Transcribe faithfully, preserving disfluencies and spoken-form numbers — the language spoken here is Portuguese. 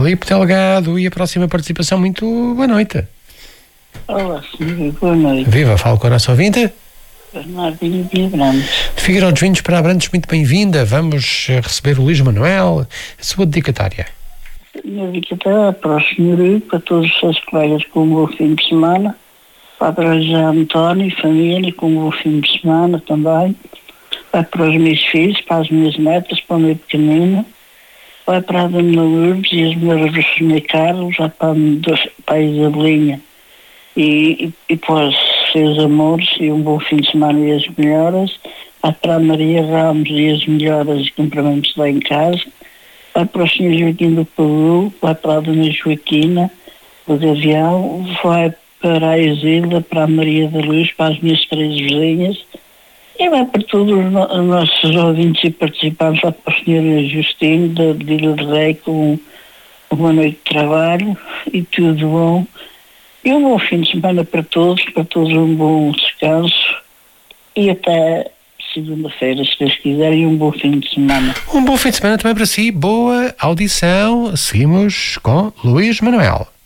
Filipe Delgado, e a próxima participação. Muito boa noite. Olá, senhor, boa noite. Viva, falo com a nossa ouvinte. Bernardinho de Abrantes. Figueiredo dos Vinhos para Abrantes, muito bem-vinda. Vamos receber o Luís Manuel, a sua dedicatória. Minha dedicatória para o senhor e para todos os seus colegas com um bom fim de semana. Para o José António e família com um bom fim de semana também. Vai para os meus filhos, para as minhas netas, para o meu pequenino. Vai para a Dona Lourdes e as mulheres do senhor Carlos, vai para, para a Isabelinha e, e, e para os seus amores e um bom fim de semana e as melhoras. Vai para a Maria Ramos e as melhoras e cumprimentos lá em casa. Vai para o senhor Joaquim do Peru, vai para a Dona Joaquina do Gavião, vai para a Isilda, para a Maria da Luz, para as minhas três vizinhas. E vai para todos os, no- os nossos ouvintes e participantes, lá para o senhor Justino, da Vila de Rei, com uma boa noite de trabalho e tudo bom. E um bom fim de semana para todos, para todos um bom descanso e até segunda-feira, se Deus quiser, e um bom fim de semana. Um bom fim de semana também para si, boa audição. Seguimos com Luís Manuel.